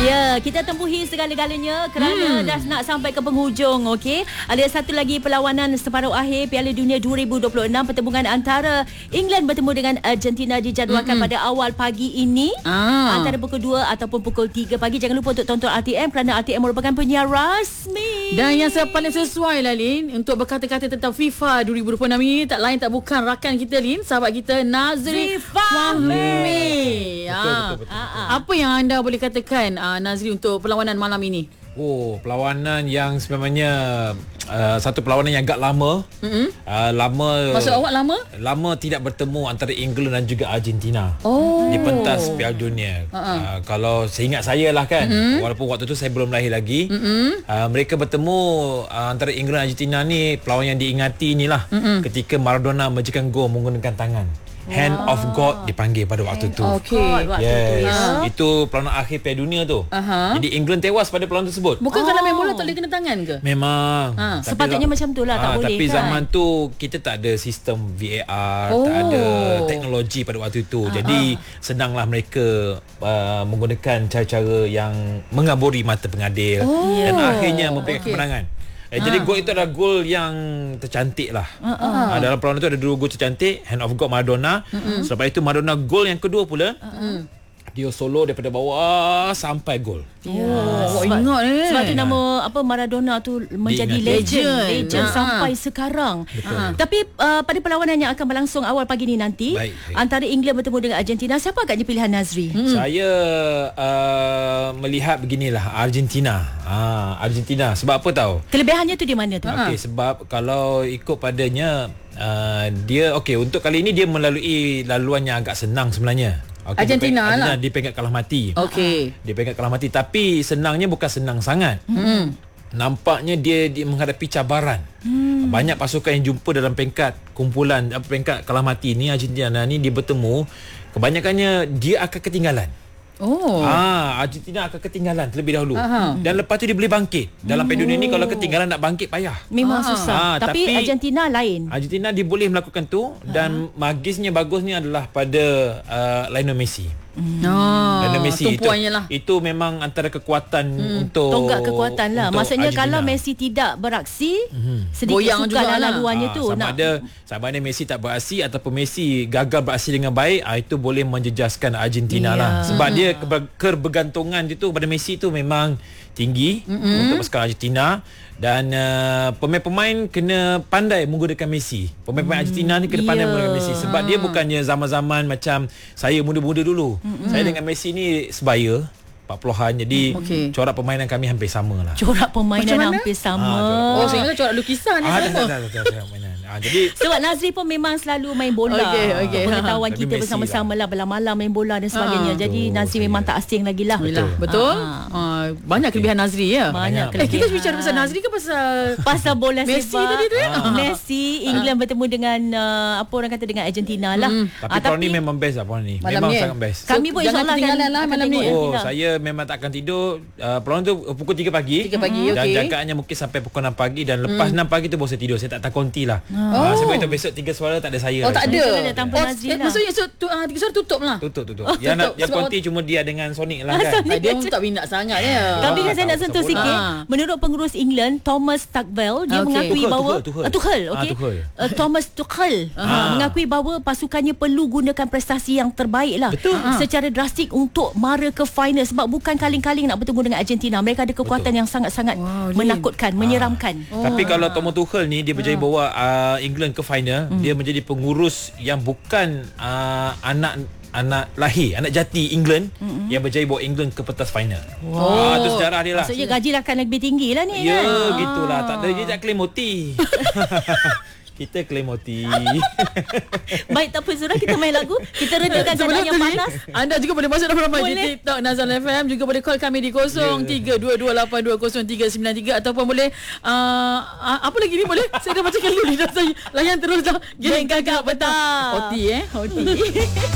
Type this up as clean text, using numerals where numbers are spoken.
Ya, kita tempuhi segala-galanya kerana dah nak sampai ke penghujung, okey. Ada satu lagi perlawanan separuh akhir Piala Dunia 2026, pertembungan antara England bertemu dengan Argentina dijadualkan pada awal pagi ini. Antara pukul 2 ataupun pukul 3 pagi. Jangan lupa untuk tonton RTM kerana RTM merupakan penyiar rasmi. Dan yang paling sesuai lah, Lin, untuk berkata-kata tentang FIFA 2026 ini tak lain tak bukan rakan kita, Lin, sahabat kita Nazri Fahmi. Betul. Apa yang anda boleh katakan, Nazri, untuk perlawanan malam ini? Perlawanan yang sebenarnya satu perlawanan yang agak lama. Lama. Maksud awak lama? Lama tidak bertemu antara England dan juga Argentina. Di pentas Piala Dunia. Kalau seingat saya lah kan, walaupun waktu tu saya belum lahir lagi, mereka bertemu antara England dan Argentina ni, perlawanan yang diingati inilah ketika Maradona menjadikan gol menggunakan tangan. Hand of God dipanggil pada waktu tu. Yes. Itu perlawanan akhir Piala Dunia tu. Jadi England tewas pada perlawanan tersebut. Bukan kalau main bola tak boleh kena tangan ke? Memang. Sepatutnya macam tu lah, tak boleh tapi kan. zaman tu kita tak ada sistem VAR, tak ada teknologi pada waktu itu. Jadi senanglah mereka menggunakan cara-cara yang mengaburi mata pengadil dan akhirnya memberikan kemenangan. Jadi gol itu adalah gol yang tercantik lah. Dalam perlawanan itu ada 2 gol tercantik. Hand of God Maradona. Selepas itu Maradona gol yang kedua pula. Dia solo daripada bawah sampai gol. Ingat Sebab tu nama Maradona tu menjadi legend sampai sekarang. Tapi pada perlawanan yang akan berlangsung awal pagi ni nanti, antara England bertemu dengan Argentina, siapa agaknya pilihan Nazri? Saya melihat beginilah, Argentina. Argentina. Sebab apa tahu? Kelebihannya tu di mana tu? Okey, sebab kalau ikut padanya, dia untuk kali ini dia melalui laluan yang agak senang sebenarnya. Argentina lah. Dia peringkat kalah mati. Dia peringkat kalah mati, tapi senangnya bukan senang sangat. Nampaknya dia menghadapi cabaran. Banyak pasukan yang jumpa dalam peringkat kumpulan peringkat kalah mati ni. Argentina ni dia bertemu, kebanyakannya dia akan ketinggalan. Argentina akan ketinggalan terlebih dahulu. Dan lepas tu dia boleh bangkit. Dalam Piala Dunia ni kalau ketinggalan nak bangkit payah. Memang susah. Tapi Argentina lain. Argentina dia boleh melakukan tu. Dan bagusnya adalah pada Lionel Messi. Lionel Messi itu memang antara kekuatan untuk tonggak kekuatan lah. Maksudnya Argentina. kalau Messi tidak beraksi, sedikit sukar laluannya tu. Sama ada Messi tak beraksi ataupun Messi gagal beraksi dengan baik, itu boleh menjejaskan Argentina lah. Sebab dia kebergantungan itu pada Messi tu memang tinggi untuk pasukan Argentina. Dan pemain-pemain kena pandai menggunakan Messi. Pemain-pemain Argentina ni kena pandai menggunakan Messi. Sebab dia bukannya zaman-zaman macam saya muda-muda dulu. Saya dengan Messi ni sebaya 40-an. Jadi corak permainan kami hampir sama lah. Corak permainan hampir sama. Sehingga corak lukisan ni sama. Jadi sebab Nazri pun memang selalu main bola. Pengetahuan kita bersama-sama lah, malam-malam main bola dan sebagainya. Jadi Nazri memang tak asing lagi lah. Betul. Banyak kelebihan Nazri ya. Banyak kelebihan. Kita bicara pasal Nazri ke pasal bola Messi sepak tadi tu ya? Messi, England bertemu dengan orang kata dengan Argentina lah. Tapi tahun ni memang best lah tahun ni. Memang sangat best. Kami pun insyaAllah lah malam ni. Saya memang tak akan tidur. Perlawanan tu pukul 3 pagi. Dan jangkaannya mungkin sampai pukul 6 pagi. Dan lepas 6 pagi tu baru saya tidur. Saya tak konti lah. Sebab itu besok 3 suara tak ada saya. Tak ada. Tanpa Nazri lah. Maksudnya 3 suara tutup lah. Tutup. Yang konti cuma dia dengan Sonic lah kan. Dia pun tak minat sangat ya. Tapi kan saya nak sentuh sikit. Menurut pengurus England, Thomas Tuchel, dia mengakui bahawa Tuchel. Thomas Tuchel mengakui bahawa pasukannya perlu gunakan prestasi yang terbaik lah secara drastik untuk mara ke final. Sebab bukan kaling-kaling nak bertemu dengan Argentina. Mereka ada kekuatan yang sangat-sangat menakutkan, menyeramkan. Tapi kalau Thomas Tuchel ni dia berjaya bawa England ke final, dia menjadi pengurus yang bukan anak lahir, anak jati England yang berjaya bawa England ke pentas final. Itu sejarah dia lah. Maksudnya gaji akan lebih tinggi lah ni kan. Gitulah. Tak ada, dia tak claim OT. Kita claim OT. Baik, tak apa Zura, kita main lagu. Kita redakan keadaan yang panas. Anda juga boleh masuk dalam ramai di TikTok Nazan FM. Juga boleh call kami di 0322820393 ataupun boleh apa lagi ni boleh? Saya dah bacakan dulu ni dah, saya layan terus dah. Geng Kakak Petang. OT OT.